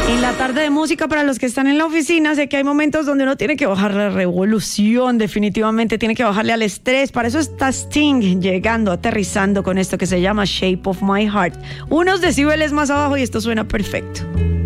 En la tarde de música para los que están en la oficina, sé que hay momentos donde uno tiene que bajar la revolución, definitivamente tiene que bajarle al estrés. Para eso está Sting llegando, aterrizando con esto que se llama Shape of My Heart. Unos decibeles más abajo y esto suena perfecto.